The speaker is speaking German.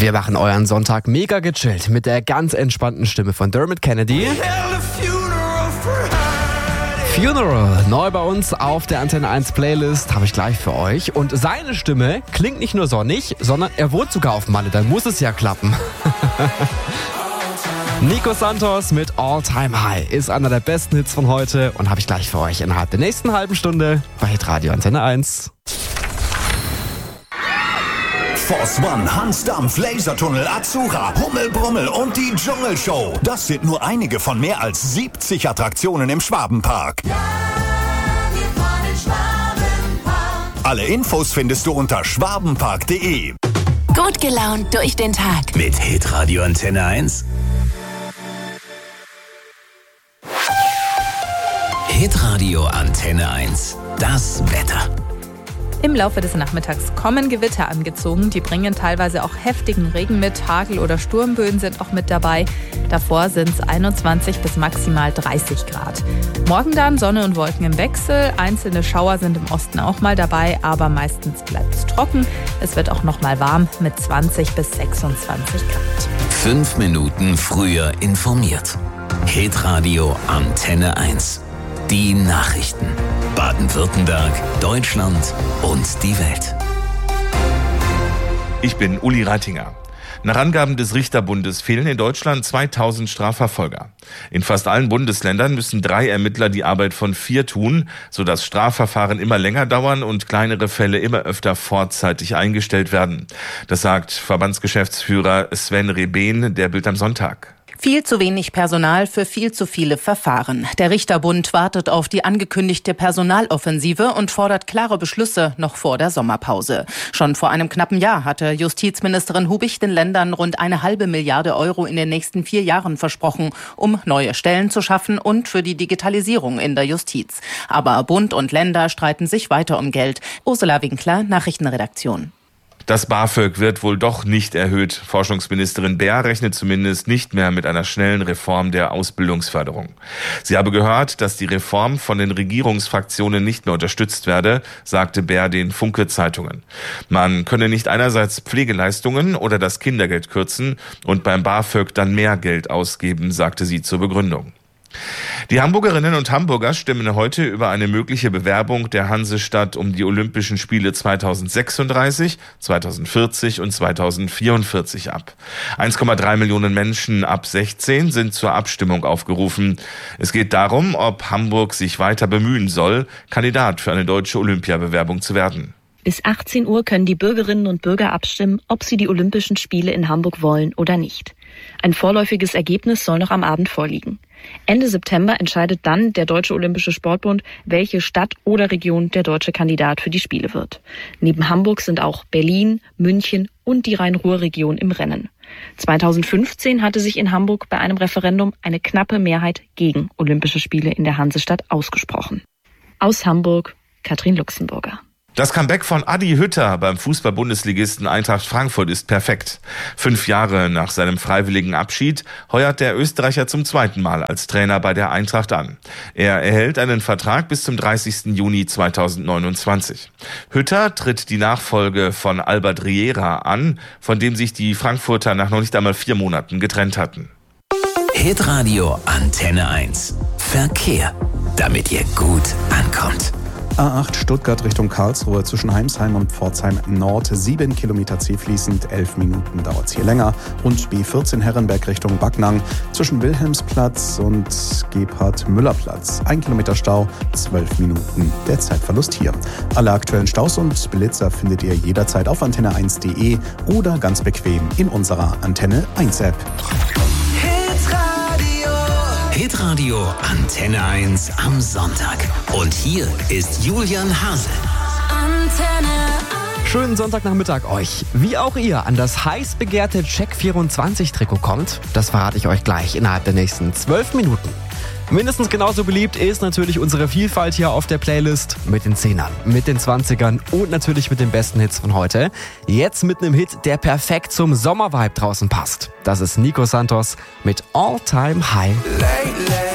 Wir machen euren Sonntag mega gechillt mit der ganz entspannten Stimme von Dermot Kennedy. Funeral, neu bei uns auf der Antenne 1 Playlist, habe ich gleich für euch. Und seine Stimme klingt nicht nur sonnig, sondern er wohnt sogar auf Malle, dann muss es ja klappen. Nico Santos mit All Time High ist einer der besten Hits von heute und habe ich gleich für euch innerhalb der nächsten halben Stunde bei Hitradio Antenne 1. Force One, Hansdampf, Lasertunnel, Azura, Hummelbrummel und die Dschungelshow. Das sind nur einige von mehr als 70 Attraktionen im Schwabenpark. Ja, wir fahren in Schwabenpark. Alle Infos findest du unter schwabenpark.de. Gut gelaunt durch den Tag. Mit Hitradio Antenne 1. Hitradio Antenne 1. Das Wetter. Im Laufe des Nachmittags kommen Gewitter angezogen. Die bringen teilweise auch heftigen Regen mit. Hagel- oder Sturmböen sind auch mit dabei. Davor sind es 21 bis maximal 30 Grad. Morgen dann Sonne und Wolken im Wechsel. Einzelne Schauer sind im Osten auch mal dabei, aber meistens bleibt es trocken. Es wird auch noch mal warm mit 20 bis 26 Grad. 5 Minuten früher informiert. Hitradio Antenne 1. Die Nachrichten. Baden-Württemberg, Deutschland und die Welt. Ich bin Uli Reitinger. Nach Angaben des Richterbundes fehlen in Deutschland 2000 Strafverfolger. In fast allen Bundesländern müssen 3 Ermittler die Arbeit von 4 tun, sodass Strafverfahren immer länger dauern und kleinere Fälle immer öfter vorzeitig eingestellt werden. Das sagt Verbandsgeschäftsführer Sven Rebehn der Bild am Sonntag. Viel zu wenig Personal für viel zu viele Verfahren. Der Richterbund wartet auf die angekündigte Personaloffensive und fordert klare Beschlüsse noch vor der Sommerpause. Schon vor einem knappen Jahr hatte Justizministerin Hubich den Ländern rund 1,5 Milliarde Euro in den nächsten 4 Jahren versprochen, um neue Stellen zu schaffen und für die Digitalisierung in der Justiz. Aber Bund und Länder streiten sich weiter um Geld. Ursula Winkler, Nachrichtenredaktion. Das BAföG wird wohl doch nicht erhöht. Forschungsministerin Baer rechnet zumindest nicht mehr mit einer schnellen Reform der Ausbildungsförderung. Sie habe gehört, dass die Reform von den Regierungsfraktionen nicht mehr unterstützt werde, sagte Baer den Funke-Zeitungen. Man könne nicht einerseits Pflegeleistungen oder das Kindergeld kürzen und beim BAföG dann mehr Geld ausgeben, sagte sie zur Begründung. Die Hamburgerinnen und Hamburger stimmen heute über eine mögliche Bewerbung der Hansestadt um die Olympischen Spiele 2036, 2040 und 2044 ab. 1,3 Millionen Menschen ab 16 sind zur Abstimmung aufgerufen. Es geht darum, ob Hamburg sich weiter bemühen soll, Kandidat für eine deutsche Olympiabewerbung zu werden. Bis 18 Uhr können die Bürgerinnen und Bürger abstimmen, ob sie die Olympischen Spiele in Hamburg wollen oder nicht. Ein vorläufiges Ergebnis soll noch am Abend vorliegen. Ende September entscheidet dann der Deutsche Olympische Sportbund, welche Stadt oder Region der deutsche Kandidat für die Spiele wird. Neben Hamburg sind auch Berlin, München und die Rhein-Ruhr-Region im Rennen. 2015 hatte sich in Hamburg bei einem Referendum eine knappe Mehrheit gegen Olympische Spiele in der Hansestadt ausgesprochen. Aus Hamburg, Katrin Luxemburger. Das Comeback von Adi Hütter beim Fußball-Bundesligisten Eintracht Frankfurt ist perfekt. 5 Jahre nach seinem freiwilligen Abschied heuert der Österreicher zum 2. Mal als Trainer bei der Eintracht an. Er erhält einen Vertrag bis zum 30. Juni 2029. Hütter tritt die Nachfolge von Albert Riera an, von dem sich die Frankfurter nach noch nicht einmal 4 Monaten getrennt hatten. Hitradio Antenne 1. Verkehr, damit ihr gut ankommt. A8 Stuttgart Richtung Karlsruhe zwischen Heimsheim und Pforzheim Nord 7 Kilometer zähfließend, 11 Minuten dauert es hier länger. Und B14 Herrenberg Richtung Backnang zwischen Wilhelmsplatz und Gebhard-Müller-Platz 1 Kilometer Stau, 12 Minuten der Zeitverlust hier. Alle aktuellen Staus und Blitzer findet ihr jederzeit auf antenne1.de oder ganz bequem in unserer Antenne 1 App. Hitradio Antenne 1 am Sonntag. Und hier ist Julian Hase. Schönen Sonntagnachmittag euch. Wie auch ihr an das heiß begehrte Check24-Trikot kommt, das verrate ich euch gleich innerhalb der nächsten 12 Minuten. Mindestens genauso beliebt ist natürlich unsere Vielfalt hier auf der Playlist mit den 10ern, mit den 20ern und natürlich mit den besten Hits von heute. Jetzt mit einem Hit, der perfekt zum Sommervibe draußen passt. Das ist Nico Santos mit All Time High.